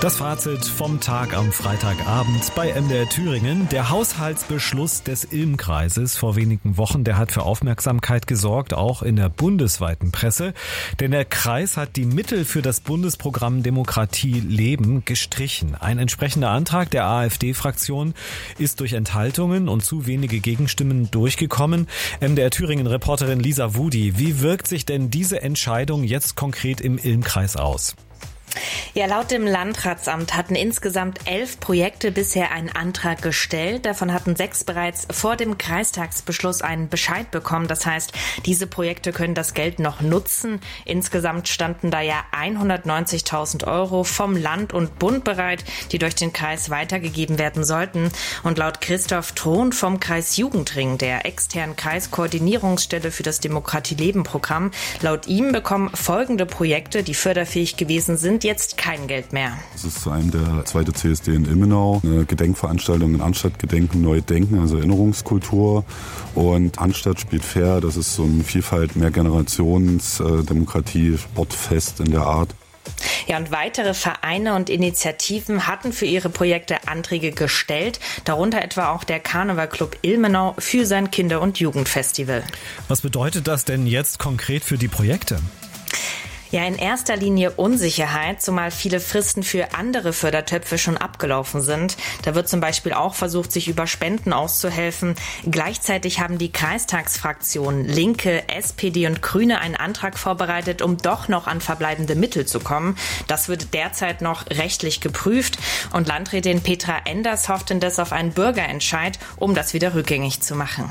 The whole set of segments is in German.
Das Fazit vom Tag am Freitagabend bei MDR Thüringen. Der Haushaltsbeschluss des Ilm-Kreises vor wenigen Wochen, der hat für Aufmerksamkeit gesorgt, auch in der bundesweiten Presse. Denn der Kreis hat die Mittel für das Bundesprogramm Demokratie leben gestrichen. Ein entsprechender Antrag der AfD-Fraktion ist durch Enthaltungen und zu wenige Gegenstimmen durchgekommen. MDR Thüringen-Reporterin Lisa Wudi, wie wirkt sich denn diese Entscheidung jetzt konkret im Ilm-Kreis aus? Ja, laut dem Landratsamt hatten insgesamt 11 Projekte bisher einen Antrag gestellt. Davon hatten 6 bereits vor dem Kreistagsbeschluss einen Bescheid bekommen. Das heißt, diese Projekte können das Geld noch nutzen. Insgesamt standen da ja 190.000 € vom Land und Bund bereit, die durch den Kreis weitergegeben werden sollten. Und laut Christoph Thron vom Kreis Jugendring, der externen Kreiskoordinierungsstelle für das Demokratie-Leben-Programm, laut ihm bekommen folgende Projekte, die förderfähig gewesen sind, jetzt kein Geld mehr. Das ist zu einem der zweite CSD in Ilmenau, eine Gedenkveranstaltung in Anstatt-Gedenken, neu denken, also Erinnerungskultur. Und Anstatt spielt fair, das ist so ein Vielfalt, Mehrgenerations-Demokratie, Sportfest in der Art. Ja, und weitere Vereine und Initiativen hatten für ihre Projekte Anträge gestellt, darunter etwa auch der Karnevalclub Ilmenau für sein Kinder- und Jugendfestival. Was bedeutet das denn jetzt konkret für die Projekte? Ja, in erster Linie Unsicherheit, zumal viele Fristen für andere Fördertöpfe schon abgelaufen sind. Da wird zum Beispiel auch versucht, sich über Spenden auszuhelfen. Gleichzeitig haben die Kreistagsfraktionen Linke, SPD und Grüne einen Antrag vorbereitet, um doch noch an verbleibende Mittel zu kommen. Das wird derzeit noch rechtlich geprüft. Und Landrätin Petra Enders hofft indes auf einen Bürgerentscheid, um das wieder rückgängig zu machen.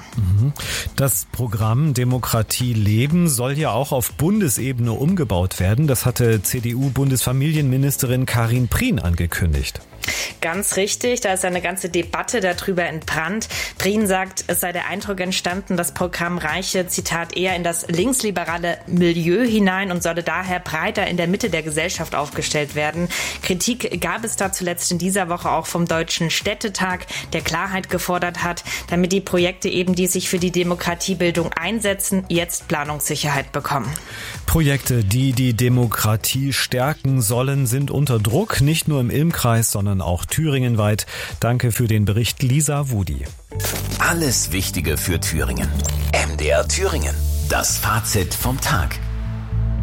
Das Programm Demokratie leben soll ja auch auf Bundesebene umgebaut werden. Das hatte CDU-Bundesfamilienministerin Karin Prien angekündigt. Ganz richtig, da ist eine ganze Debatte darüber entbrannt. Prien sagt, es sei der Eindruck entstanden, das Programm reiche, Zitat, eher in das linksliberale Milieu hinein und solle daher breiter in der Mitte der Gesellschaft aufgestellt werden. Kritik gab es da zuletzt in dieser Woche auch vom Deutschen Städtetag, der Klarheit gefordert hat, damit die Projekte eben, die sich für die Demokratiebildung einsetzen, jetzt Planungssicherheit bekommen. Projekte, die die Demokratie stärken sollen, sind unter Druck, nicht nur im Ilm-Kreis, sondern auch thüringenweit. Danke für den Bericht, Lisa Wudi. Alles Wichtige für Thüringen. MDR Thüringen. Das Fazit vom Tag.